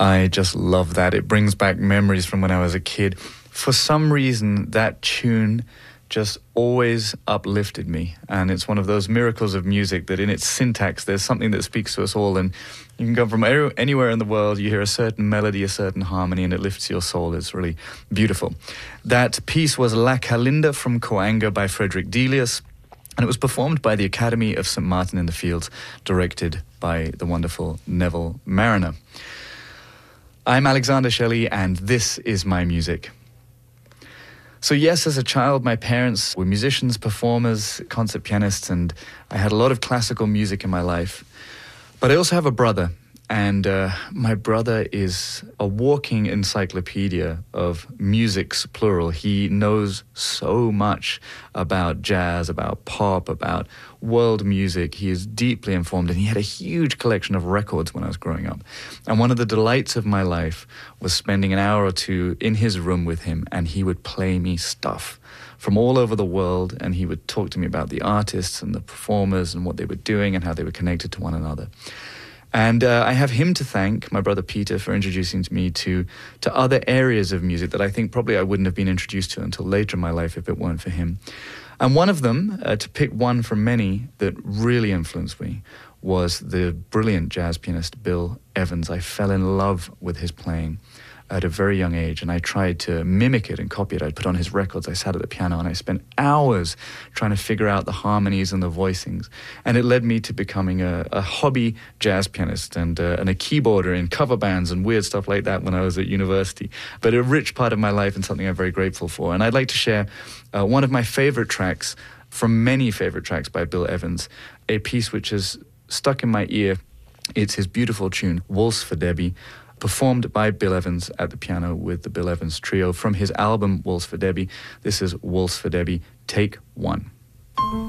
I just love that. It brings back memories from when I was a kid. For some reason, that tune just always uplifted me. And it's one of those miracles of music that in its syntax, there's something that speaks to us all. And you can come from anywhere in the world, you hear a certain melody, a certain harmony, and it lifts your soul. It's really beautiful. That piece was La Calinda from Coanga by Frederick Delius. And it was performed by the Academy of St. Martin in the Fields, directed by the wonderful Neville Marriner. I'm Alexander Shelley, and this is my music. So yes, as a child, my parents were musicians, performers, concert pianists, and I had a lot of classical music in my life. But I also have a brother, and my brother is a walking encyclopedia of musics, plural. He knows so much about jazz, about pop, about world music. He is deeply informed, and he had a huge collection of records when I was growing up. And one of the delights of my life was spending an hour or two in his room with him, and he would play me stuff from all over the world, and he would talk to me about the artists and the performers and what they were doing and how they were connected to one another. And I have him to thank, my brother Peter, for introducing me to other areas of music that I think probably I wouldn't have been introduced to until later in my life if it weren't for him. And one of them, to pick one from many that really influenced me, was the brilliant jazz pianist Bill Evans. I fell in love with his playing at a very young age, and I tried to mimic it and copy it. I'd put on his records, I sat at the piano, and I spent hours trying to figure out the harmonies and the voicings. And it led me to becoming a hobby jazz pianist and a keyboarder in cover bands and weird stuff like that when I was at university. But a rich part of my life and something I'm very grateful for. And I'd like to share one of my favorite tracks from many favorite tracks by Bill Evans, a piece which is stuck in my ear. It's his beautiful tune, Waltz for Debbie, performed by Bill Evans at the piano with the Bill Evans Trio from his album Waltz for Debbie. This is Waltz for Debbie, Take One.